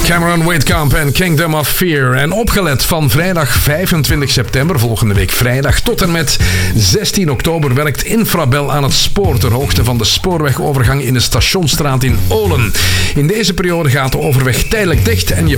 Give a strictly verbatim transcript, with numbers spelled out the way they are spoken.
Cameron Whitcomb en Kingdom of Fear. En opgelet van vrijdag vijfentwintig september, volgende week vrijdag, tot en met zestien oktober werkt Infrabel aan het spoor ter hoogte van de spoorwegovergang in de Stationsstraat in Olen. In deze periode gaat de overweg tijdelijk dicht en je